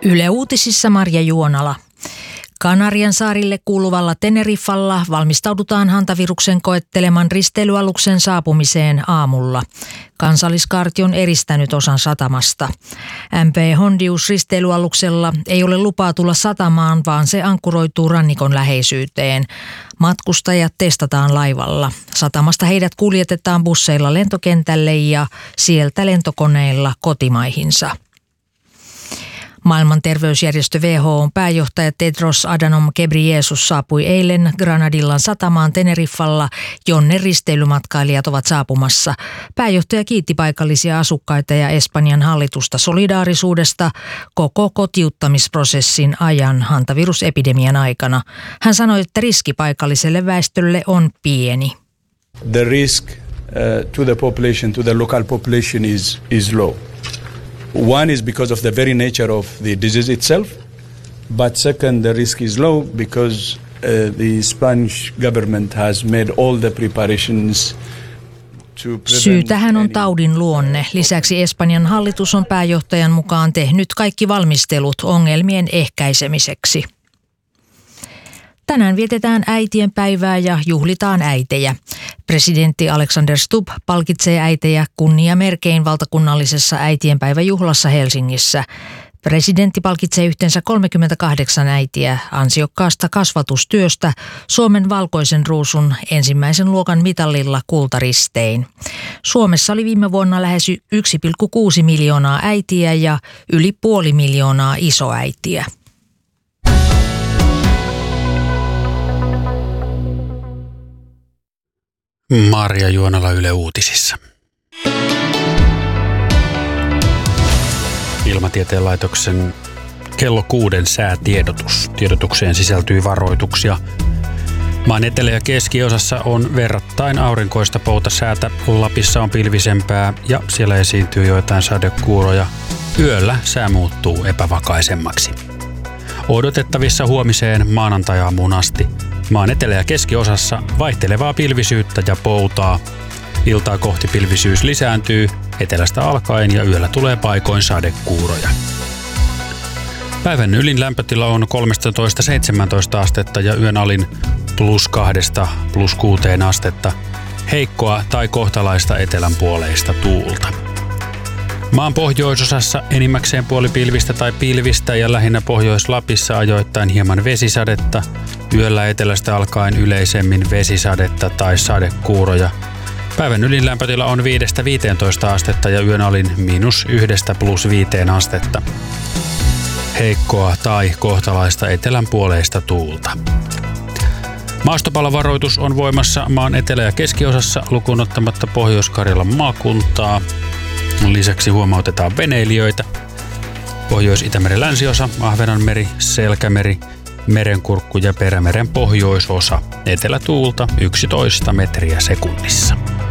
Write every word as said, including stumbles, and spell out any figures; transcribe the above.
Yle Uutisissa Marja Juonala. Kanarian saarille kuuluvalla Teneriffalla valmistaudutaan hantaviruksen koetteleman risteilyaluksen saapumiseen aamulla. Kansalliskaarti on eristänyt osan satamasta. M P Hondius risteilyaluksella ei ole lupaa tulla satamaan, vaan se ankkuroituu rannikon läheisyyteen. Matkustajat testataan laivalla. Satamasta heidät kuljetetaan busseilla lentokentälle ja sieltä lentokoneilla kotimaihinsa. Maailman terveysjärjestö W H O:n pääjohtaja Tedros Adhanom Ghebreyesus saapui eilen Granadillan satamaan Teneriffalla, jonne risteilymatkailijat ovat saapumassa. Pääjohtaja kiitti paikallisia asukkaita ja Espanjan hallitusta solidaarisuudesta koko kotiuttamisprosessin ajan hantavirusepidemian aikana. Hän sanoi, että riski paikalliselle väestölle on pieni. The risk uh, to the population, to the local population is, is low. One is because of the very nature of the disease itself, but second, the risk is low because uh, the Spanish government has made all the preparations to prevent. Syy tähän on taudin luonne. Lisäksi Espanjan hallitus on pääjohtajan mukaan tehnyt kaikki valmistelut ongelmien ehkäisemiseksi. Tänään vietetään äitien päivää ja juhlitaan äitejä. Presidentti Alexander Stubb palkitsee äitejä kunniamerkein valtakunnallisessa äitienpäiväjuhlassa Helsingissä. Presidentti palkitsee yhteensä kolmekymmentäkahdeksan äitiä ansiokkaasta kasvatustyöstä Suomen valkoisen ruusun ensimmäisen luokan mitallilla kultaristein. Suomessa oli viime vuonna lähes yksi pilkku kuusi miljoonaa äitiä ja yli puoli miljoonaa isoäitiä. Marja Juonala Yle Uutisissa. Ilmatieteen laitoksen kello kuuden säätiedotus. Tiedotukseen sisältyy varoituksia. Maan etelä- ja keskiosassa on verrattain aurinkoista poutasäätä. Lapissa on pilvisempää ja siellä esiintyy joitain sadekuuroja. Yöllä sää muuttuu epävakaisemmaksi. Odotettavissa huomiseen maanantai-aamuun asti. Maan etelä- ja keskiosassa vaihtelevaa pilvisyyttä ja poutaa. Iltaa kohti pilvisyys lisääntyy etelästä alkaen ja yöllä tulee paikoin sadekuuroja. Päivän ylin lämpötila on kolmetoista seitsemäntoista astetta ja yön alin plus kahdesta plus kuuteen astetta. Heikkoa tai kohtalaista etelänpuoleista tuulta. Maan pohjoisosassa enimmäkseen puolipilvistä tai pilvistä ja lähinnä Pohjois-Lapissa ajoittain hieman vesisadetta. Yöllä etelästä alkaen yleisemmin vesisadetta tai sadekuuroja. Päivän ylin lämpötila on viidestä viiteentoista astetta ja yön alin miinus yhdestä plus viiteen astetta. Heikkoa tai kohtalaista etelänpuoleista tuulta. Maastopalovaroitus on voimassa maan etelä- ja keskiosassa lukuun ottamatta Pohjois-Karjalan maakuntaa. Lisäksi huomautetaan veneilijöitä. Pohjois-Itämeren länsiosa, Ahvenanmeri, Selkämeri, Merenkurkku ja Perämeren pohjoisosa. Etelätuulta yksitoista metriä sekunnissa.